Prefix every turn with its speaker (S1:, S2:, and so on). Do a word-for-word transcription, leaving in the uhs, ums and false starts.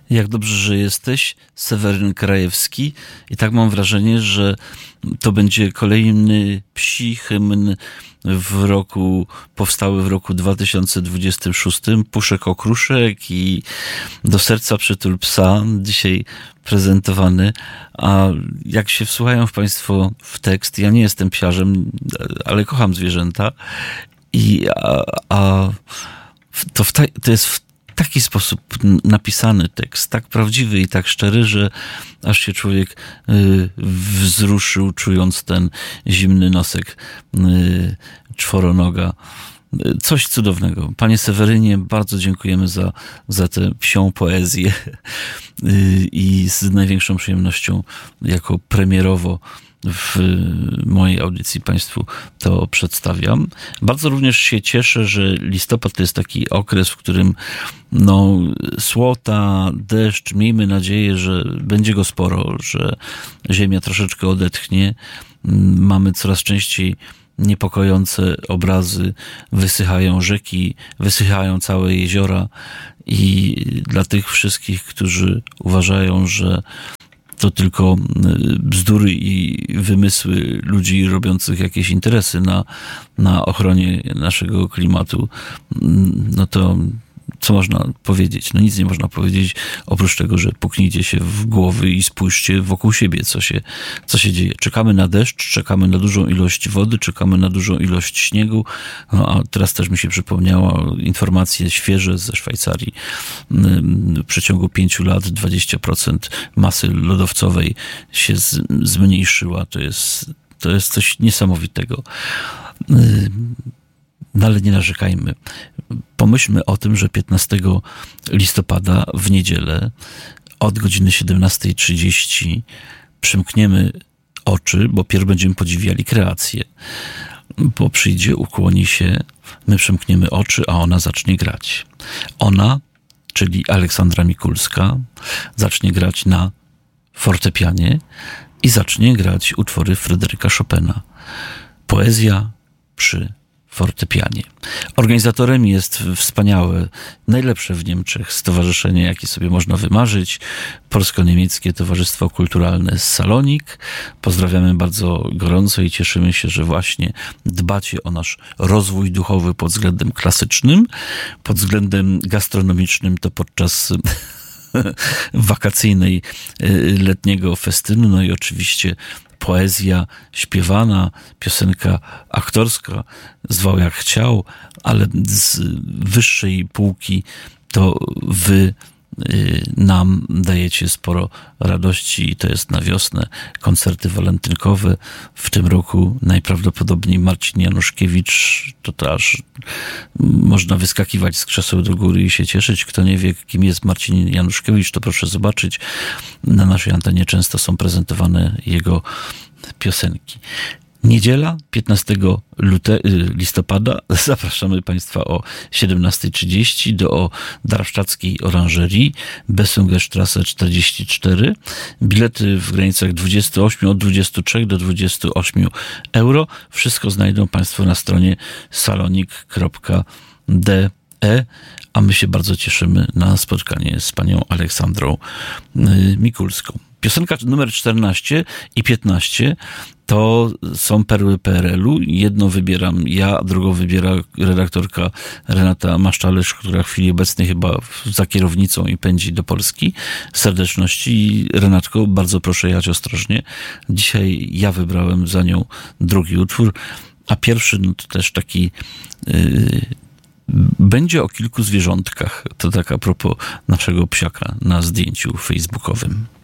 S1: Jak dobrze, że jesteś, Seweryn Krajewski. I tak mam wrażenie, że to będzie kolejny psi hymn w roku, powstały w roku dwa tysiące dwudziestym szóstym. Puszek okruszek i Do serca przytul psa, dzisiaj prezentowany. A jak się wsłuchają Państwo w tekst, ja nie jestem psiarzem, ale kocham zwierzęta. I a, a to, w ta, to jest w taki sposób napisany tekst, tak prawdziwy i tak szczery, że aż się człowiek y, wzruszył, czując ten zimny nosek y, czworonoga. Coś cudownego. Panie Sewerynie, bardzo dziękujemy za, za tę psią poezję y, i z największą przyjemnością jako premierowo w mojej audycji Państwu to przedstawiam. Bardzo również się cieszę, że listopad to jest taki okres, w którym no, słota, deszcz, miejmy nadzieję, że będzie go sporo, że ziemia troszeczkę odetchnie. Mamy coraz częściej niepokojące obrazy, wysychają rzeki, wysychają całe jeziora i dla tych wszystkich, którzy uważają, że to tylko bzdury i wymysły ludzi robiących jakieś interesy na, na ochronie naszego klimatu, no to co można powiedzieć? No nic nie można powiedzieć, oprócz tego, że puknijcie się w głowy i spójrzcie wokół siebie, co się, co się dzieje. Czekamy na deszcz, czekamy na dużą ilość wody, czekamy na dużą ilość śniegu, no a teraz też mi się przypomniała informacje świeże ze Szwajcarii. W przeciągu pięciu lat dwadzieścia procent masy lodowcowej się z, zmniejszyła. To jest, to jest coś niesamowitego. No ale nie narzekajmy. Pomyślmy o tym, że piętnastego listopada w niedzielę od godziny siedemnasta trzydzieści przymkniemy oczy, bo pierw będziemy podziwiali kreację. Bo przyjdzie, ukłoni się, my przymkniemy oczy, a ona zacznie grać. Ona, czyli Aleksandra Mikulska, zacznie grać na fortepianie i zacznie grać utwory Fryderyka Chopina. Poezja przy fortepianie. Organizatorem jest wspaniałe, najlepsze w Niemczech stowarzyszenie, jakie sobie można wymarzyć. Polsko-niemieckie Towarzystwo Kulturalne Salonik. Pozdrawiamy bardzo gorąco i cieszymy się, że właśnie dbacie o nasz rozwój duchowy pod względem klasycznym, pod względem gastronomicznym to podczas wakacyjnej letniego festynu, no i oczywiście poezja śpiewana, piosenka aktorska, zwał jak chciał, ale z wyższej półki to wy nam dajecie sporo radości i to jest na wiosnę koncerty walentynkowe. W tym roku najprawdopodobniej Marcin Januszkiewicz, to, to aż można wyskakiwać z krzeseł do góry i się cieszyć. Kto nie wie, kim jest Marcin Januszkiewicz, to proszę zobaczyć. Na naszej antenie często są prezentowane jego piosenki. Niedziela, piętnastego listopada, zapraszamy Państwa o siedemnasta trzydzieści do Darmstadtskiej Oranżerii, Bessungerstrasse czterdzieści cztery. Bilety w granicach dwudziestu ośmiu, od dwudziestu trzech do dwudziestu ośmiu euro. Wszystko znajdą Państwo na stronie salonik kropka de, a my się bardzo cieszymy na spotkanie z panią Aleksandrą Mikulską. Piosenka numer czternaście i piętnaście to są perły P R L-u. Jedną wybieram ja, drugą wybiera redaktorka Renata Maszczalesz, która w chwili obecnej chyba za kierownicą i pędzi do Polski. Serdeczności. Renatko, bardzo proszę jechać ostrożnie. Dzisiaj ja wybrałem za nią drugi utwór, a pierwszy no to też taki yy, będzie o kilku zwierzątkach. To tak a propos naszego psiaka na zdjęciu facebookowym.